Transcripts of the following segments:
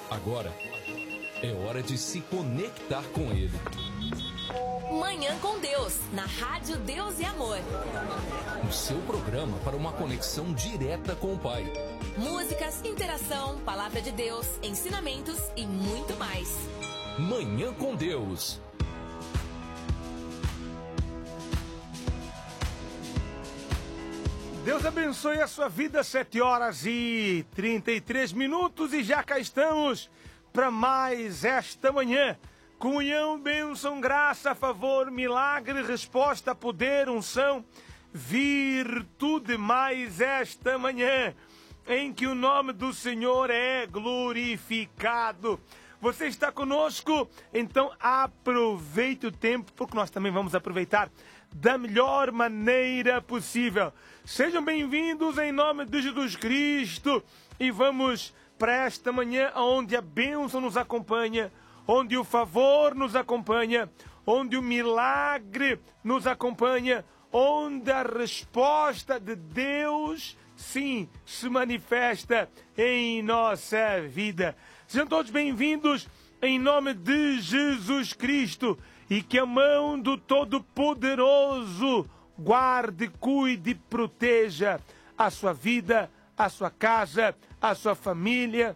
Agora é hora de se conectar com Ele. Manhã com Deus, na Rádio Deus e Amor. O seu programa para uma conexão direta com o Pai. Músicas, interação, palavra de Deus, ensinamentos e muito mais. Manhã com Deus. Deus abençoe a sua vida, 7h33 e já cá estamos para mais esta manhã. Comunhão, bênção, graça, favor, milagre, resposta, poder, unção, virtude, mais esta manhã em que o nome do Senhor é glorificado. Você está conosco? Então aproveite o tempo, porque nós também vamos aproveitar da melhor maneira possível. Sejam bem-vindos em nome de Jesus Cristo e vamos para esta manhã onde a bênção nos acompanha, onde o favor nos acompanha, onde o milagre nos acompanha, onde a resposta de Deus, sim, se manifesta em nossa vida. Sejam todos bem-vindos em nome de Jesus Cristo e que a mão do Todo-Poderoso guarde, cuide e proteja a sua vida, a sua casa, a sua família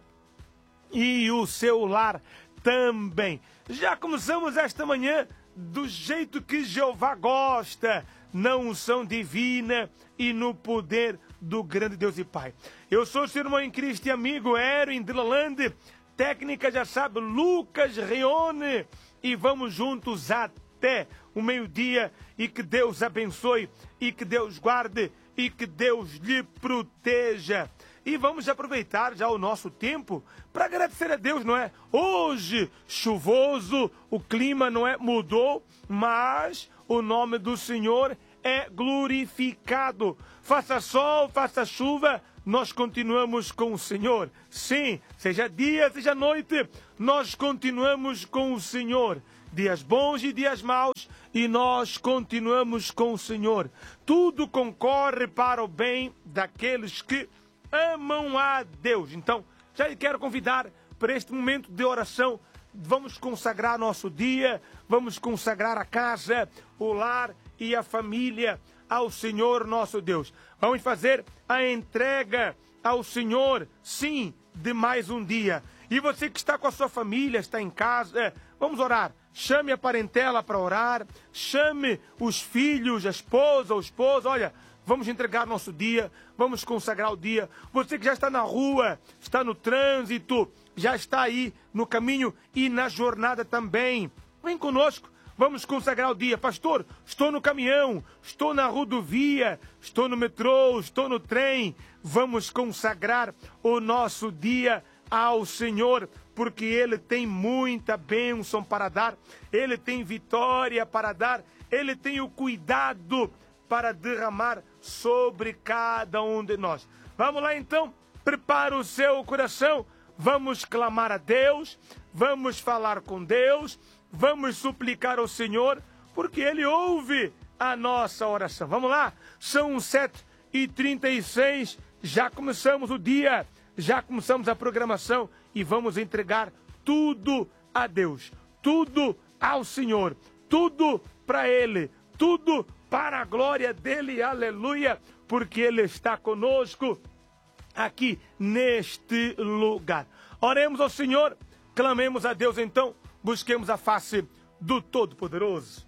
e o seu lar também. Já começamos esta manhã do jeito que Jeová gosta, na unção divina e no poder do grande Deus e Pai. Eu sou o seu irmão em Cristo e amigo Erwin de Lalande, técnica já sabe, Lucas Reone, e vamos juntos até o meio-dia e que Deus abençoe e que Deus guarde e que Deus lhe proteja. E vamos aproveitar já o nosso tempo para agradecer a Deus, não é? Hoje, chuvoso, o clima não é? Mudou, mas o nome do Senhor é glorificado. Faça sol, faça chuva, nós continuamos com o Senhor. Sim, seja dia, seja noite, nós continuamos com o Senhor. Dias bons e dias maus, e nós continuamos com o Senhor. Tudo concorre para o bem daqueles que amam a Deus. Então, já lhe quero convidar para este momento de oração. Vamos consagrar nosso dia, vamos consagrar a casa, o lar e a família ao Senhor nosso Deus. Vamos fazer a entrega ao Senhor, sim, de mais um dia. E você que está com a sua família, está em casa, vamos orar. Chame a parentela para orar, chame os filhos, a esposa, o esposo, olha, vamos entregar nosso dia, vamos consagrar o dia. Você que já está na rua, está no trânsito, já está aí no caminho e na jornada também, vem conosco, vamos consagrar o dia. Pastor, estou no caminhão, estou na rodovia, estou no metrô, estou no trem. Vamos consagrar o nosso dia ao Senhor, porque Ele tem muita bênção para dar, Ele tem vitória para dar, Ele tem o cuidado para derramar sobre cada um de nós. Vamos lá então, prepara o seu coração, vamos clamar a Deus, vamos falar com Deus, vamos suplicar ao Senhor, porque Ele ouve a nossa oração. Vamos lá, são 7h36, já começamos o dia, já começamos a programação e vamos entregar tudo a Deus, tudo ao Senhor, tudo para Ele, tudo para a glória dEle, aleluia, porque Ele está conosco aqui neste lugar. Oremos ao Senhor, clamemos a Deus então, busquemos a face do Todo-Poderoso.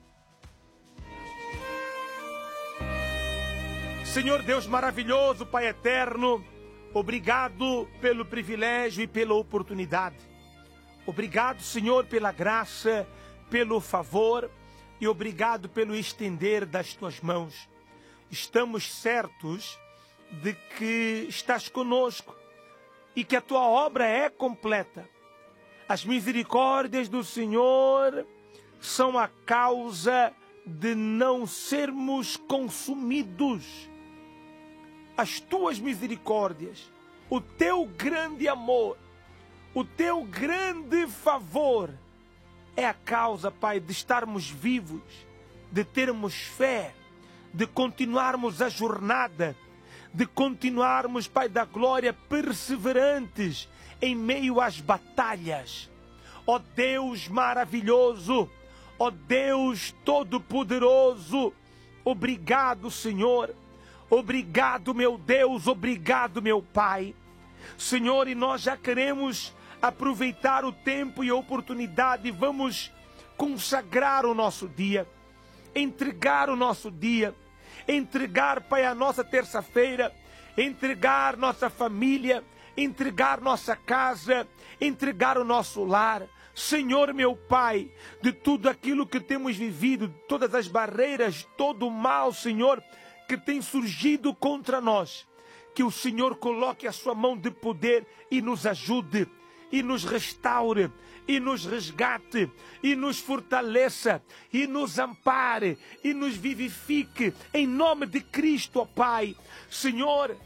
Senhor Deus maravilhoso, Pai eterno, obrigado pelo privilégio e pela oportunidade. Obrigado, Senhor, pela graça, pelo favor e obrigado pelo estender das Tuas mãos. Estamos certos de que estás conosco e que a Tua obra é completa. As misericórdias do Senhor são a causa de não sermos consumidos. As Tuas misericórdias, o Teu grande amor, o Teu grande favor é a causa, Pai, de estarmos vivos, de termos fé, de continuarmos a jornada, de continuarmos, Pai da glória, perseverantes em meio às batalhas. Ó Deus maravilhoso, ó Deus todo-poderoso, obrigado, Senhor. Obrigado, meu Deus, obrigado, meu Pai. Senhor, e nós já queremos aproveitar o tempo e a oportunidade, vamos consagrar o nosso dia, entregar o nosso dia, entregar, Pai, a nossa terça-feira, entregar nossa família, entregar nossa casa, entregar o nosso lar. Senhor, meu Pai, de tudo aquilo que temos vivido, todas as barreiras, todo o mal, Senhor, que tem surgido contra nós, que o Senhor coloque a sua mão de poder e nos ajude, e nos restaure, e nos resgate, e nos fortaleça, e nos ampare, e nos vivifique, em nome de Cristo, ó Pai. Senhor,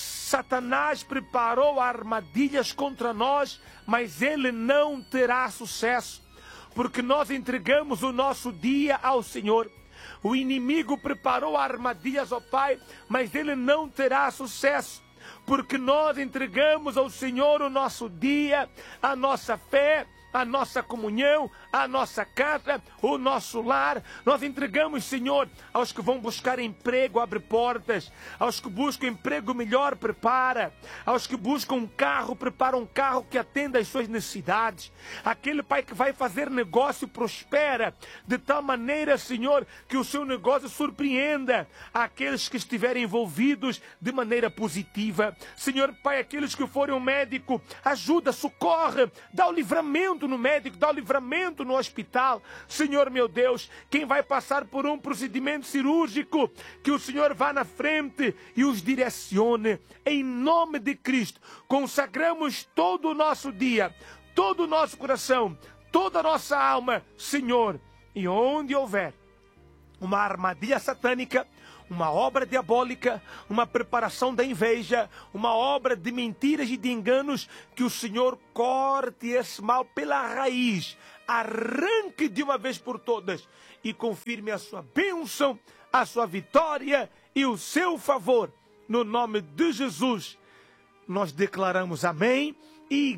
Satanás preparou armadilhas contra nós, mas ele não terá sucesso, porque nós entregamos o nosso dia ao Senhor. O inimigo preparou armadilhas, ó Pai, mas ele não terá sucesso, porque nós entregamos ao Senhor o nosso dia, a nossa fé, a nossa comunhão, a nossa casa, o nosso lar. Nós entregamos, Senhor, aos que vão buscar emprego, abre portas. Aos que buscam emprego melhor, prepara. Aos que buscam um carro, prepara um carro que atenda às suas necessidades. Aquele, Pai, que vai fazer negócio, prospera. De tal maneira, Senhor, que o seu negócio surpreenda aqueles que estiverem envolvidos de maneira positiva. Senhor, Pai, aqueles que forem um médico, ajuda, socorre, dá o livramento no médico, dá o livramento no hospital. Senhor, meu Deus, quem vai passar por um procedimento cirúrgico, que o Senhor vá na frente e os direcione. Em nome de Cristo, consagramos todo o nosso dia, todo o nosso coração, toda a nossa alma, Senhor. E onde houver uma armadilha satânica, uma obra diabólica, uma preparação da inveja, uma obra de mentiras e de enganos, que o Senhor corte esse mal pela raiz, arranque de uma vez por todas e confirme a sua bênção, a sua vitória e o seu favor. No nome de Jesus, nós declaramos amém e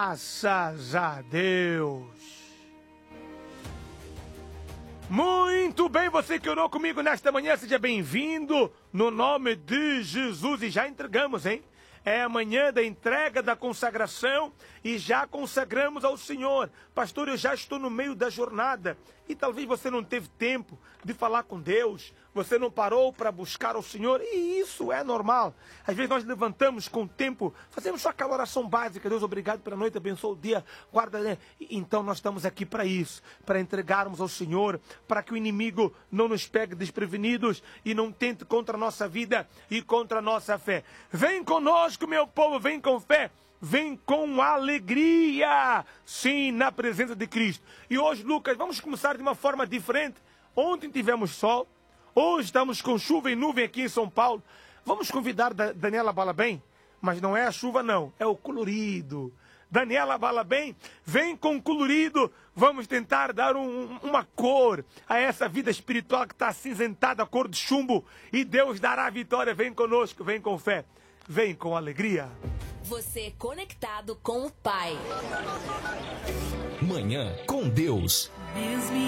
graças a Deus. Muito bem, você que orou comigo nesta manhã, seja bem-vindo no nome de Jesus. E já entregamos, hein? É a manhã da entrega, da consagração, e já consagramos ao Senhor. Pastor, eu já estou no meio da jornada e talvez você não teve tempo de falar com Deus, você não parou para buscar ao Senhor, e isso é normal. Às vezes nós levantamos com o tempo, fazemos só aquela oração básica: Deus, obrigado pela noite, abençoa o dia, guarda, né? Então nós estamos aqui para isso, para entregarmos ao Senhor, para que o inimigo não nos pegue desprevenidos e não tente contra a nossa vida e contra a nossa fé. Vem conosco, meu povo, vem com fé, vem com alegria, sim, na presença de Cristo. E hoje, Lucas, vamos começar de uma forma diferente. Ontem tivemos sol, hoje estamos com chuva e nuvem aqui em São Paulo. Vamos convidar Daniela Balabem, mas não é a chuva não, é o colorido. Daniela Balabem, vem com colorido, vamos tentar dar uma cor a essa vida espiritual que está acinzentada, a cor de chumbo, e Deus dará a vitória. Vem conosco, vem com fé, vem com alegria. Você conectado com o Pai. Manhã com Deus.